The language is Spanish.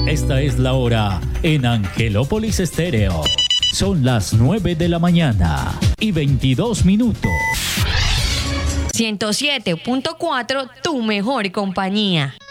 Esta es la hora en Angelópolis Estéreo. Son las 9 de la mañana y 22 minutos. 107.4, tu mejor compañía.